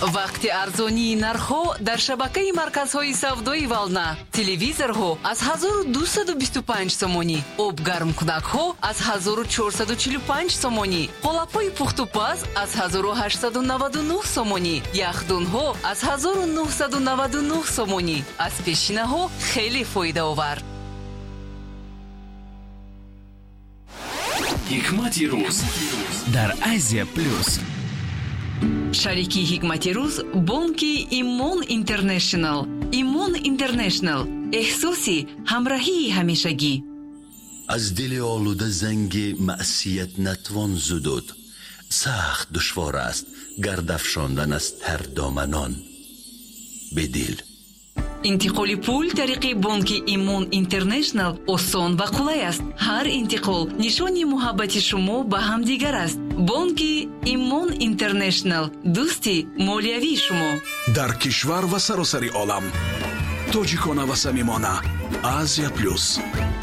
вақти арзонии нархҳо дар шабакаи марказҳои савдои Вална. Телевизорҳо аз 1225 сомонӣ, обгармкунакҳо аз 1445 сомонӣ, қолапҳои пухтупаз аз 1899 сомонӣ, яхдунҳо аз 1999 сомонӣ. аз пешинаҳо хеле фоидаовар. ҳикмати рӯз дар Азия плюс. шарики ҳикмати рӯз бонки Имон Интернешнл. Имон Интернешнл, эҳсоси ҳамроҳии ҳамешагӣ. از دل آلوده زنگ معصیت نتوان زدود. سخت دشوار است گرد افشاندن از تر دامنان. به دل интиқоли пул тариқи бонки Имон Интернешнл осон ва қулай аст. ҳар интиқол нишони муҳаббати шумо ба ҳамдигар аст. бонки Имон Интернешнл, дӯсти молиявии шумо дар кишвар ва саросари олам. тоҷикона ва самимона. Азия плюс,